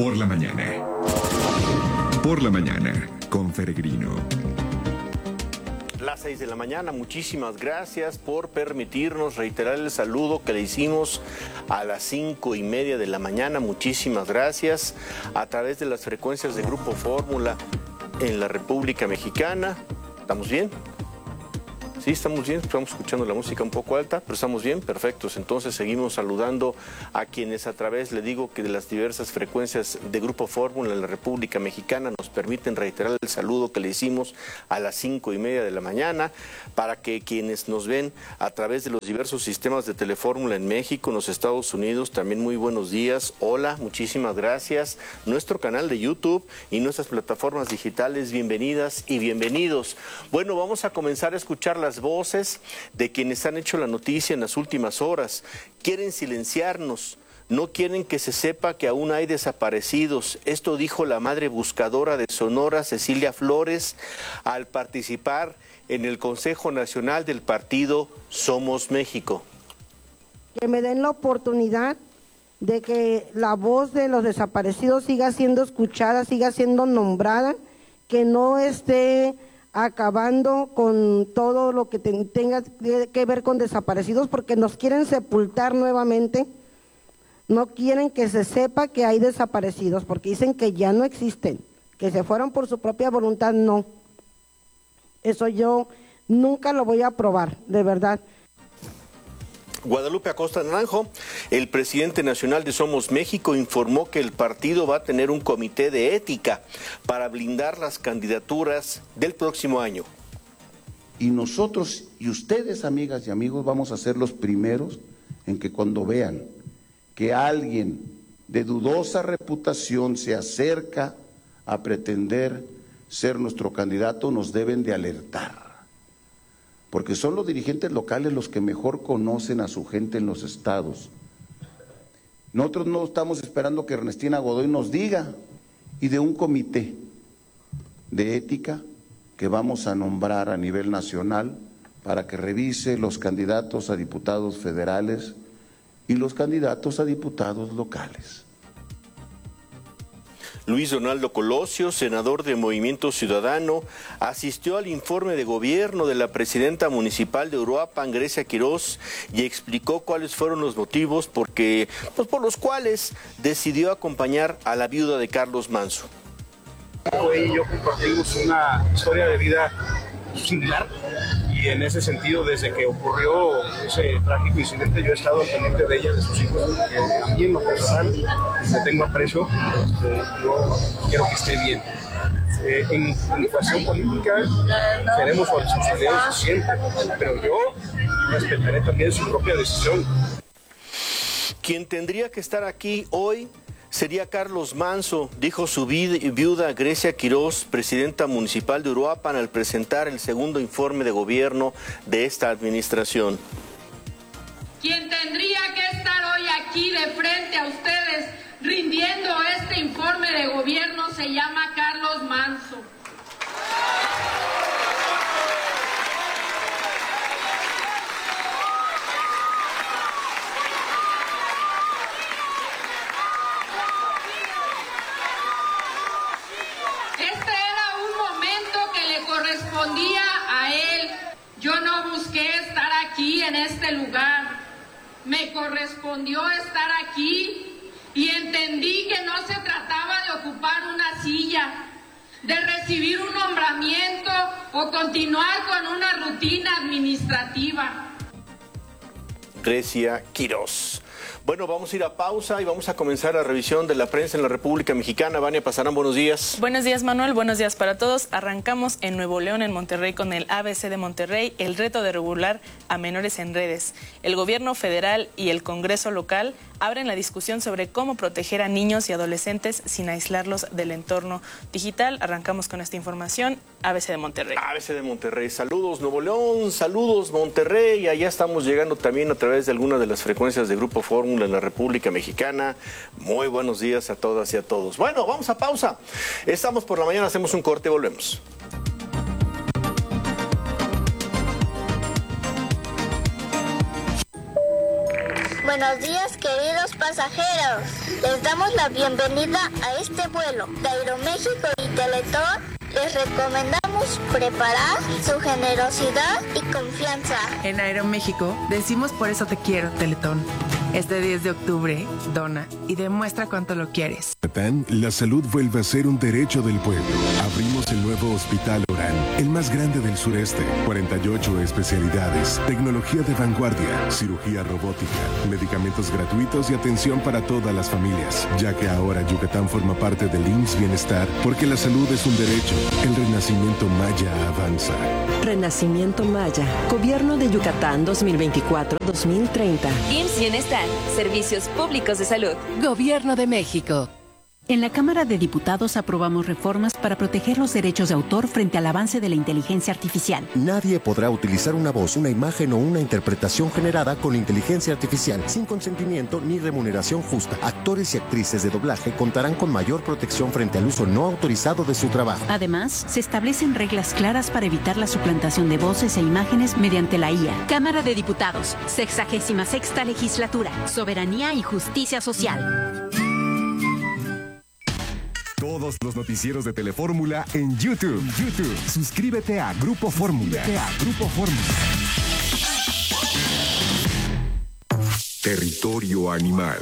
Por la mañana. Por la mañana, con Peregrino. Las 6 de la mañana, muchísimas gracias por permitirnos reiterar el saludo que le hicimos a las 5:30 de la mañana. Muchísimas gracias a través de las frecuencias de Grupo Fórmula en la República Mexicana. ¿Estamos bien? Sí, estamos bien, estamos escuchando la música un poco alta, pero estamos bien, perfectos. Entonces seguimos saludando a quienes a través, le digo que de las diversas frecuencias de Grupo Fórmula en la República Mexicana nos permiten reiterar el saludo que le hicimos a las 5:30 de la mañana, para que quienes nos ven a través de los diversos sistemas de Telefórmula en México, en los Estados Unidos, también muy buenos días, hola, muchísimas gracias. Nuestro canal de YouTube y nuestras plataformas digitales, bienvenidas y bienvenidos. Bueno, vamos a comenzar a escuchar las voces de quienes han hecho la noticia en las últimas horas. Quieren silenciarnos, no quieren que se sepa que aún hay desaparecidos. Esto dijo la madre buscadora de Sonora, Cecilia Flores, al participar en el Consejo Nacional del partido Somos México. Que me den la oportunidad de que la voz de los desaparecidos siga siendo escuchada, siga siendo nombrada, que no esté acabando con todo lo que tenga que ver con desaparecidos, porque nos quieren sepultar nuevamente. No quieren que se sepa que hay desaparecidos, porque dicen que ya no existen, que se fueron por su propia voluntad. No, eso yo nunca lo voy a aprobar, de verdad. Guadalupe Acosta Naranjo, el presidente nacional de Somos México, informó que el partido va a tener un comité de ética para blindar las candidaturas del próximo año. Y nosotros y ustedes, amigas y amigos, vamos a ser los primeros en que cuando vean que alguien de dudosa reputación se acerca a pretender ser nuestro candidato, nos deben de alertar. Porque son los dirigentes locales los que mejor conocen a su gente en los estados. Nosotros no estamos esperando que Ernestina Godoy nos diga, y de un comité de ética que vamos a nombrar a nivel nacional para que revise los candidatos a diputados federales y los candidatos a diputados locales. Luis Donaldo Colosio, senador de Movimiento Ciudadano, asistió al informe de gobierno de la presidenta municipal de Uruapan, Grecia Quirós, y explicó cuáles fueron los motivos por los cuales decidió acompañar a la viuda de Carlos Manzo. Hoy y yo compartimos una historia de vida similar, y en ese sentido, desde que ocurrió ese trágico incidente, yo he estado pendiente de ella, de sus hijos, porque a mí en lo personal le tengo aprecio, yo quiero que esté bien. En comunicación política queremos sus ideas siempre, pero yo respetaré también su propia decisión. Quien tendría que estar aquí hoy sería Carlos Manzo, dijo su viuda Grecia Quirós, presidenta municipal de Uruapan, al presentar el segundo informe de gobierno de esta administración. Quien tendría que estar hoy aquí de frente a ustedes rindiendo este informe de gobierno se llama Carlos Manzo. Correspondía a él. Yo no busqué estar aquí en este lugar. Me correspondió estar aquí y entendí que no se trataba de ocupar una silla, de recibir un nombramiento o continuar con una rutina administrativa. Grecia Quirós. Bueno, vamos a ir a pausa y vamos a comenzar la revisión de la prensa en la República Mexicana. Vania Pasarán, buenos días. Buenos días, Manuel. Buenos días para todos. Arrancamos en Nuevo León, en Monterrey, con el ABC de Monterrey, el reto de regular a menores en redes. El gobierno federal y el Congreso local abren la discusión sobre cómo proteger a niños y adolescentes sin aislarlos del entorno digital. Arrancamos con esta información. ABC de Monterrey. ABC de Monterrey. Saludos, Nuevo León. Saludos, Monterrey. Allá estamos llegando también a través de algunas de las frecuencias de Grupo Fórmula en la República Mexicana. Muy buenos días a todas y a todos. Bueno, vamos a pausa. Estamos por la mañana, hacemos un corte y volvemos. Buenos días, queridos pasajeros. Les damos la bienvenida a este vuelo de Aeroméxico y Teletón. Les recomendamos preparar su generosidad y confianza. En Aeroméxico decimos por eso te quiero, Teletón. Este 10 de octubre, dona y demuestra cuánto lo quieres. La salud vuelve a ser un derecho del pueblo. Abrimos el nuevo Hospital Orán, el más grande del sureste. 48 especialidades, tecnología de vanguardia, cirugía robótica, medicamentos gratuitos y atención para todas las familias. Ya que ahora Yucatán forma parte del IMSS Bienestar, porque la salud es un derecho. El renacimiento maya avanza. Renacimiento Maya. Gobierno de Yucatán 2024-2030. IMSS Bienestar. Servicios Públicos de Salud. Gobierno de México. En la Cámara de Diputados aprobamos reformas para proteger los derechos de autor frente al avance de la inteligencia artificial. Nadie podrá utilizar una voz, una imagen o una interpretación generada con inteligencia artificial sin consentimiento ni remuneración justa. Actores y actrices de doblaje contarán con mayor protección frente al uso no autorizado de su trabajo. Además, se establecen reglas claras para evitar la suplantación de voces e imágenes mediante la IA. Cámara de Diputados, 66ª Legislatura, Soberanía y Justicia Social. Todos los noticieros de Telefórmula en YouTube. Suscríbete a Grupo Fórmula. Territorio Animal.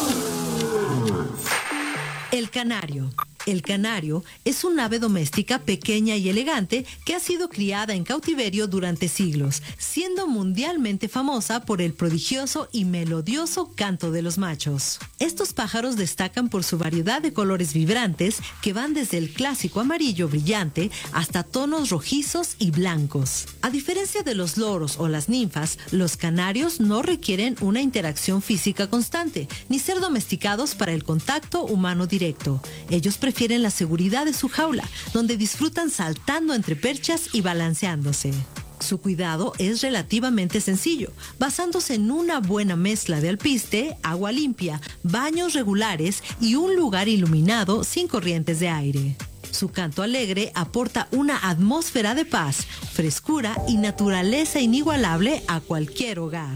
El canario. El canario es un ave doméstica pequeña y elegante que ha sido criada en cautiverio durante siglos, siendo mundialmente famosa por el prodigioso y melodioso canto de los machos. Estos pájaros destacan por su variedad de colores vibrantes que van desde el clásico amarillo brillante hasta tonos rojizos y blancos. A diferencia de los loros o las ninfas, los canarios no requieren una interacción física constante, ni ser domesticados para el contacto humano directo. Ellos prefieren la seguridad de su jaula, donde disfrutan saltando entre perchas y balanceándose. Su cuidado es relativamente sencillo, basándose en una buena mezcla de alpiste, agua limpia, baños regulares y un lugar iluminado sin corrientes de aire. Su canto alegre aporta una atmósfera de paz, frescura y naturaleza inigualable a cualquier hogar.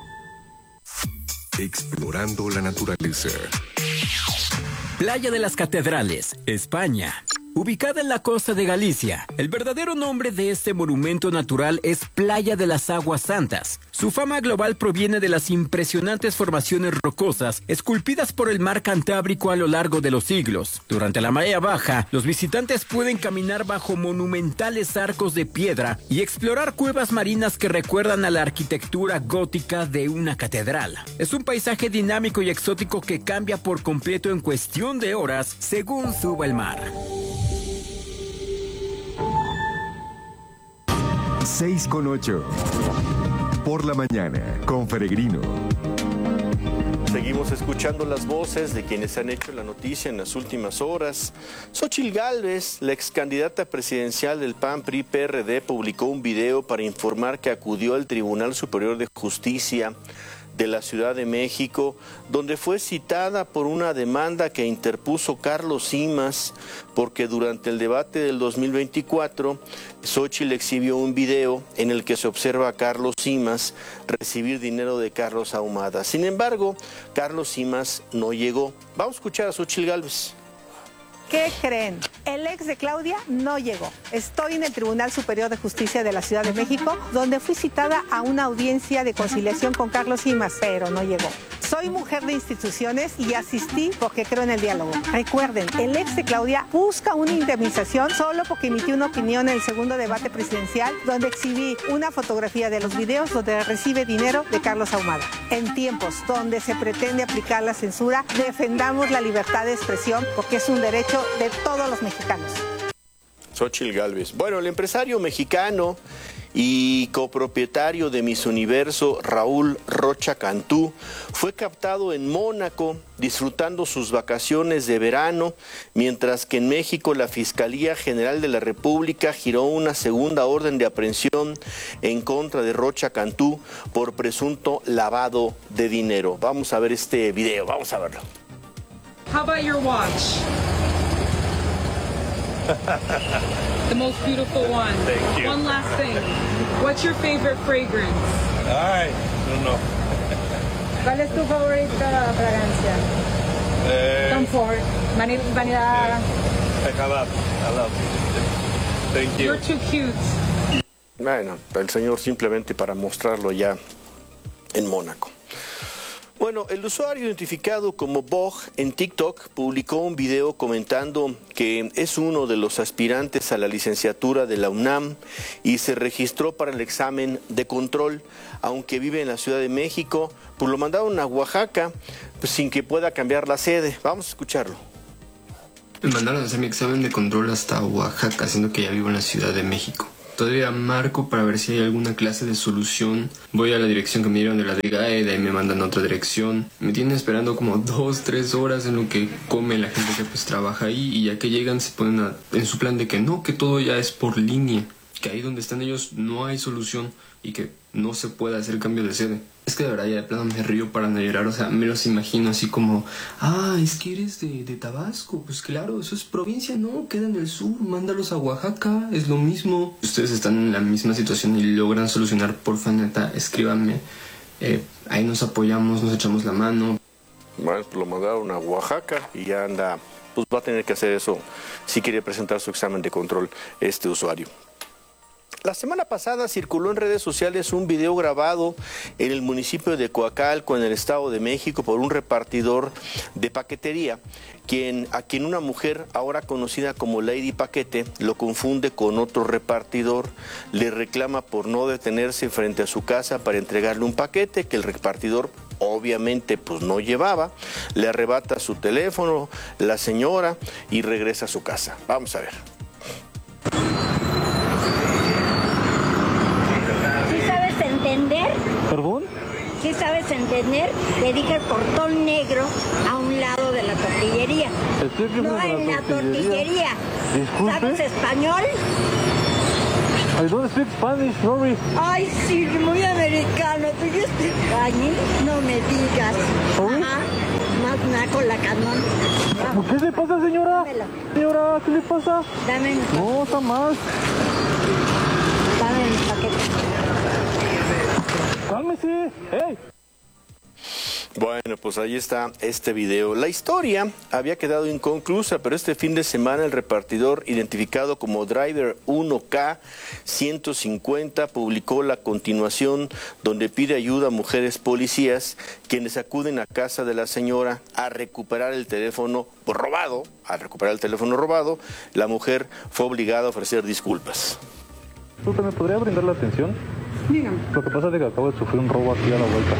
Explorando la naturaleza. Playa de las Catedrales, España. Ubicada en la costa de Galicia, el verdadero nombre de este monumento natural es Playa de las Aguas Santas. Su fama global proviene de las impresionantes formaciones rocosas esculpidas por el mar Cantábrico a lo largo de los siglos. Durante la marea baja, los visitantes pueden caminar bajo monumentales arcos de piedra y explorar cuevas marinas que recuerdan a la arquitectura gótica de una catedral. Es un paisaje dinámico y exótico que cambia por completo en cuestión de horas según suba el mar. 6:08. Por la mañana, con Peregrino. Seguimos escuchando las voces de quienes han hecho la noticia en las últimas horas. Xóchitl Gálvez, la ex candidata presidencial del PAN-PRI-PRD, publicó un video para informar que acudió al Tribunal Superior de Justicia de la Ciudad de México, donde fue citada por una demanda que interpuso Carlos Simas, porque durante el debate del 2024, Xóchitl exhibió un video en el que se observa a Carlos Simas recibir dinero de Carlos Ahumada. Sin embargo, Carlos Simas no llegó. Vamos a escuchar a Xóchitl Gálvez. ¿Qué creen? El ex de Claudia no llegó. Estoy en el Tribunal Superior de Justicia de la Ciudad de México, donde fui citada a una audiencia de conciliación con Carlos Simas, pero no llegó. Soy mujer de instituciones y asistí porque creo en el diálogo. Recuerden, el ex de Claudia busca una indemnización solo porque emitió una opinión en el segundo debate presidencial, donde exhibí una fotografía de los videos donde recibe dinero de Carlos Ahumada. En tiempos donde se pretende aplicar la censura, defendamos la libertad de expresión porque es un derecho de todos los mexicanos. Xóchitl Gálvez. Bueno, el empresario mexicano y copropietario de Miss Universo, Raúl Rocha Cantú, fue captado en Mónaco disfrutando sus vacaciones de verano, mientras que en México la Fiscalía General de la República giró una segunda orden de aprehensión en contra de Rocha Cantú por presunto lavado de dinero. Vamos a ver este video, vamos a verlo. How about your watch? The most beautiful one. Thank you. One last thing. What's your favorite fragrance? I don't know. ¿Cuál es tu favorita fragancia? Tom Ford, vanidad. I love. Thank you. You're too cute. Bueno, el señor simplemente para mostrarlo ya en Mónaco. Bueno, el usuario identificado como Bog en TikTok publicó un video comentando que es uno de los aspirantes a la licenciatura de la UNAM y se registró para el examen de control, aunque vive en la Ciudad de México, pues lo mandaron a Oaxaca pues sin que pueda cambiar la sede. Vamos a escucharlo. Me mandaron a hacer mi examen de control hasta Oaxaca, siendo que ya vivo en la Ciudad de México. Todavía marco para ver si hay alguna clase de solución. Voy a la dirección que me dieron de la DGAE, de ahí me mandan a otra dirección. Me tienen esperando como 2-3 horas en lo que come la gente que pues trabaja ahí, y ya que llegan se ponen en su plan de que no, que todo ya es por línea, que ahí donde están ellos no hay solución y que no se puede hacer cambio de sede. Es que de verdad ya de plano me río para no llorar, o sea, me los imagino así como, es que eres de Tabasco, pues claro, eso es provincia, no, queda en el sur, mándalos a Oaxaca, es lo mismo. Ustedes están en la misma situación y logran solucionar, porfa, neta, escríbanme, ahí nos apoyamos, nos echamos la mano. Bueno, pues lo mandaron a Oaxaca y ya anda, pues va a tener que hacer eso si quiere presentar su examen de control este usuario. La semana pasada circuló en redes sociales un video grabado en el municipio de Coacalco, en el Estado de México, por un repartidor de paquetería, a quien una mujer, ahora conocida como Lady Paquete, lo confunde con otro repartidor, le reclama por no detenerse frente a su casa para entregarle un paquete que el repartidor obviamente pues no llevaba, le arrebata su teléfono, la señora, y regresa a su casa. Vamos a ver. ¿Entender? ¿Perdón? ¿Sí sabes entender? Le dije el portón negro a un lado de la tortillería. No en la tortillería. Disculpe. ¿Sabes español? I don't speak Spanish, sorry. Ay, sí, muy americano. ¿Tú ya speak Spanish? No me digas. ¿Sorry? Ajá. Más naco la canón. ¿Qué le pasa, señora? Dámelo. Señora, ¿qué le pasa? Dame mi paquete. No, está más. Dame mi paquete. ¡Cálmese! ¡Hey! Bueno, pues ahí está este video. La historia había quedado inconclusa, pero este fin de semana el repartidor, identificado como Driver 1K150, publicó la continuación donde pide ayuda a mujeres policías, quienes acuden a casa de la señora a recuperar el teléfono robado. Al recuperar el teléfono robado, la mujer fue obligada a ofrecer disculpas. ¿Usted me podría brindar la atención? Dígame. Lo que pasa es que acabo de sufrir un robo aquí a la vuelta.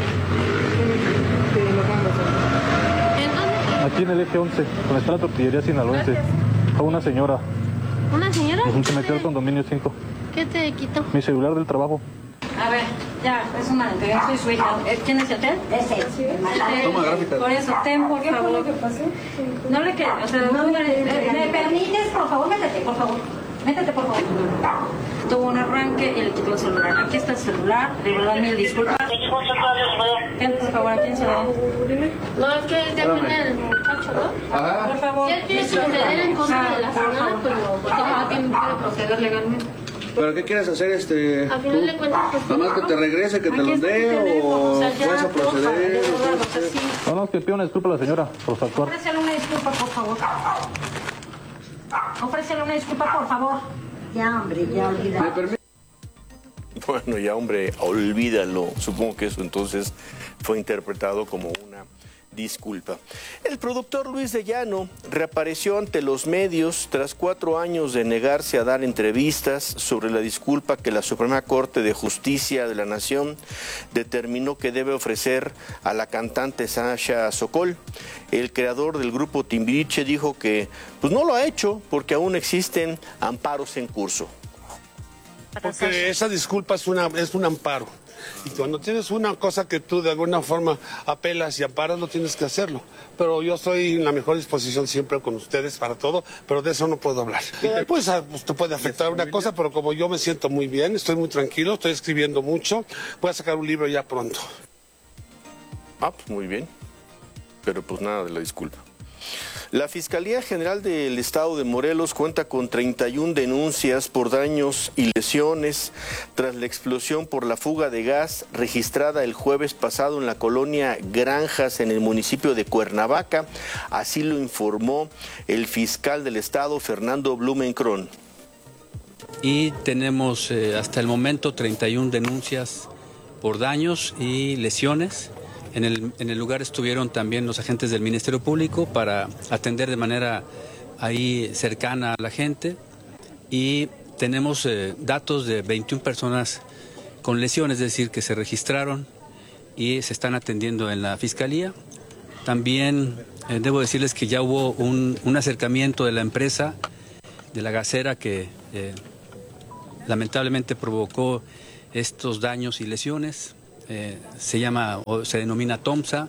¿En dónde? Aquí en el eje 11, donde está la tortillería sinaloense. A una señora. ¿Una señora? Se metió al condominio 5. ¿Qué te quitó? Mi celular del trabajo. A ver, ya, es una yo soy su hija. ¿Quién es usted? Ese. Toma gráfica. Por eso, ten, por favor. ¿Qué fue lo que pasó? No le queda, o sea, no, ¿me permites? Por favor, métete, por favor. Métete, por favor. Tuvo un arranque y le quitó el celular. Aquí está el celular, de verdad, mil disculpas. Ten, por favor, ¿a quién se lo? No, es que él ya tiene el muchacho, ¿no? Ajá. Por favor. Ya tiene que proceder en contra de la señora, pues no tiene que proceder legalmente. ¿Pero qué quieres hacer, A final de cuentas, pues, ¿Nada más que te regrese, que te los dé o vas a proceder? No, que pido una disculpa a la señora por su actuar. Ofrécele una disculpa, por favor. Ofrécele una disculpa, por favor. Ya, hombre, ya olvídalo. Bueno, ya hombre, olvídalo. Supongo que eso entonces fue interpretado como una disculpa. El productor Luis de Llano reapareció ante los medios tras 4 años de negarse a dar entrevistas sobre la disculpa que la Suprema Corte de Justicia de la Nación determinó que debe ofrecer a la cantante Sasha Sokol. El creador del grupo Timbiriche dijo que pues no lo ha hecho porque aún existen amparos en curso. Porque esa disculpa es un amparo. Y cuando tienes una cosa que tú de alguna forma apelas y amparas, no tienes que hacerlo. Pero yo estoy en la mejor disposición siempre con ustedes para todo, pero de eso no puedo hablar. Pues te puede afectar una cosa, pero como yo me siento muy bien, estoy muy tranquilo, estoy escribiendo mucho, voy a sacar un libro ya pronto. Pues muy bien. Pero pues nada de la disculpa. La Fiscalía General del Estado de Morelos cuenta con 31 denuncias por daños y lesiones tras la explosión por la fuga de gas registrada el jueves pasado en la colonia Granjas en el municipio de Cuernavaca. Así lo informó el fiscal del Estado, Fernando Blumenkron. Y tenemos hasta el momento 31 denuncias por daños y lesiones. En el lugar estuvieron también los agentes del Ministerio Público para atender de manera ahí cercana a la gente, y tenemos datos de 21 personas con lesiones, es decir, que se registraron y se están atendiendo en la Fiscalía. También debo decirles que ya hubo un acercamiento de la empresa, de la gasera, que lamentablemente provocó estos daños y lesiones. Se denomina Tomsa,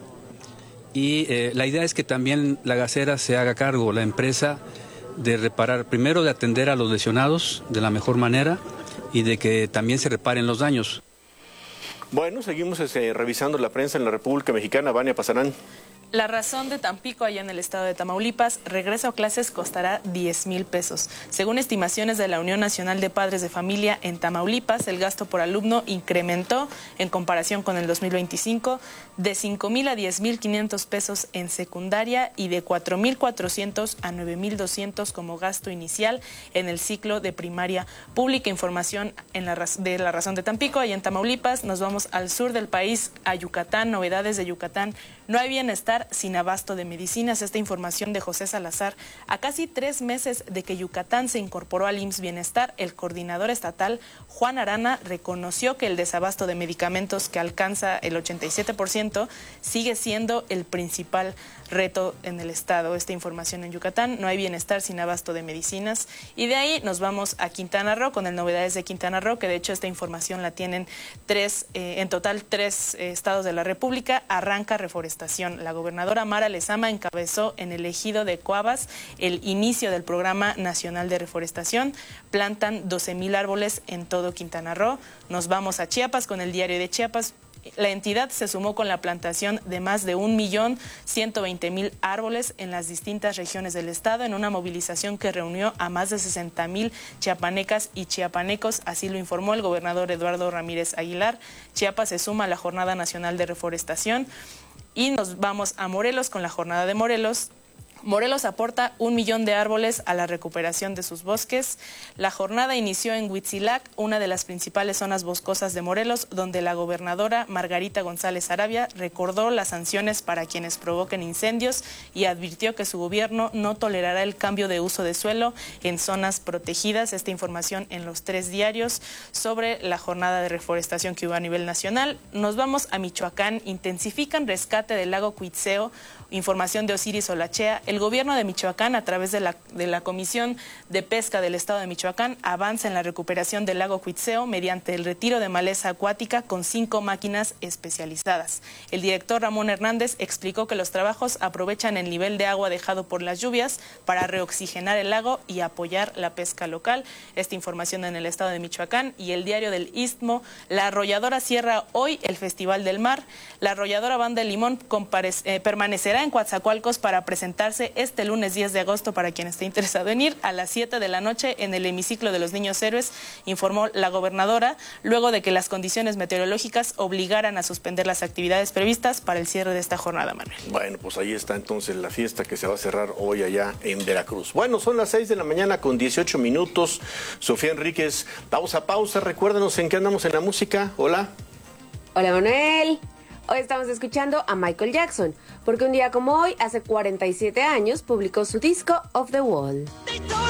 y la idea es que también la gasera se haga cargo, la empresa, de reparar, primero de atender a los lesionados de la mejor manera y de que también se reparen los daños. Bueno, seguimos revisando la prensa en la República Mexicana. Vania Pasarán. La razón de Tampico, allá en el estado de Tamaulipas, regreso a clases costará 10,000 pesos. Según estimaciones de la Unión Nacional de Padres de Familia, en Tamaulipas el gasto por alumno incrementó en comparación con el 2025 de 5,000 a 10,500 pesos en secundaria y de 4,400 a 9,200 como gasto inicial en el ciclo de primaria pública. Información de la razón de Tampico, allá en Tamaulipas. Nos vamos al sur del país, a Yucatán. Novedades de Yucatán. No hay bienestar sin abasto de medicinas. Esta información de José Salazar. A casi 3 meses de que Yucatán se incorporó al IMSS Bienestar, el coordinador estatal, Juan Arana, reconoció que el desabasto de medicamentos, que alcanza el 87%, sigue siendo el principal reto en el estado. Esta información en Yucatán. No hay bienestar sin abasto de medicinas. Y de ahí nos vamos a Quintana Roo con el Novedades de Quintana Roo, que de hecho esta información la tienen en total 3 estados de la República. Arranca reforestación. La gobernadora Mara Lezama encabezó en el ejido de Coabas el inicio del Programa Nacional de Reforestación. Plantan 12,000 árboles en todo Quintana Roo. Nos vamos a Chiapas con el Diario de Chiapas. La entidad se sumó con la plantación de más de 1,120,000 árboles en las distintas regiones del estado, en una movilización que reunió a más de 60,000 chiapanecas y chiapanecos. Así lo informó el gobernador Eduardo Ramírez Aguilar. Chiapas se suma a la Jornada Nacional de Reforestación. Y nos vamos a Morelos con la Jornada de Morelos. Morelos aporta 1 millón de árboles a la recuperación de sus bosques. La jornada inició en Huitzilac, una de las principales zonas boscosas de Morelos, donde la gobernadora Margarita González Arabia recordó las sanciones para quienes provoquen incendios y advirtió que su gobierno no tolerará el cambio de uso de suelo en zonas protegidas. Esta información en los 3 diarios sobre la jornada de reforestación que hubo a nivel nacional. Nos vamos a Michoacán. Intensifican rescate del lago Cuitzeo. Información de Osiris Olachea. El gobierno de Michoacán, a través de la Comisión de Pesca del Estado de Michoacán, avanza en la recuperación del lago Cuitzeo mediante el retiro de maleza acuática con 5 máquinas especializadas. El director Ramón Hernández explicó que los trabajos aprovechan el nivel de agua dejado por las lluvias para reoxigenar el lago y apoyar la pesca local. Esta información en el Estado de Michoacán. Y el Diario del Istmo. La arrolladora cierra hoy el Festival del Mar. La arrolladora Banda de Limón permanecerá en Coatzacoalcos para presentarse este lunes 10 de agosto para quien esté interesado en ir a las 7 de la noche en el hemiciclo de los Niños Héroes, informó la gobernadora, luego de que las condiciones meteorológicas obligaran a suspender las actividades previstas para el cierre de esta jornada, Manuel. Bueno, pues ahí está entonces la fiesta que se va a cerrar hoy allá en Veracruz. Bueno, son las 6 de la mañana con 18 minutos. Sofía Enríquez, pausa. Recuérdanos en qué andamos en la música. Hola. Hola, Manuel. Hoy estamos escuchando a Michael Jackson, porque un día como hoy, hace 47 años, publicó su disco Off the Wall.